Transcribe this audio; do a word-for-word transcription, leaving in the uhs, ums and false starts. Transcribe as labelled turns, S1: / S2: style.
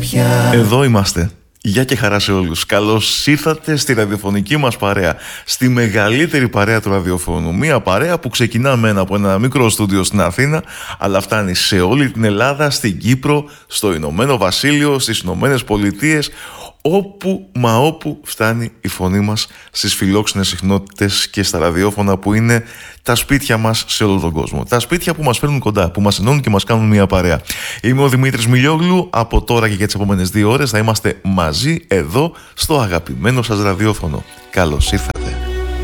S1: πια.
S2: Εδώ είμαστε. Γεια και χαρά σε όλους. Καλώς ήρθατε στη ραδιοφωνική μας παρέα. Στη μεγαλύτερη παρέα του ραδιοφώνου. Μία παρέα που ξεκινά μεν από ένα μικρό στούντιο στην Αθήνα, αλλά φτάνει σε όλη την Ελλάδα, στην Κύπρο, στο Ηνωμένο Βασίλειο, στις Ηνωμένες Πολιτείες, όπου μα όπου φτάνει η φωνή μας στις φιλόξενες συχνότητες και στα ραδιόφωνα που είναι τα σπίτια μας σε όλο τον κόσμο. Τα σπίτια που μας φέρνουν κοντά, που μας ενώνουν και μας κάνουν μια παρέα. Είμαι ο Δημήτρης Μιλιόγλου. Από τώρα και για τις επόμενες δύο ώρες θα είμαστε μαζί εδώ στο αγαπημένο σας ραδιόφωνο. Καλώς ήρθατε.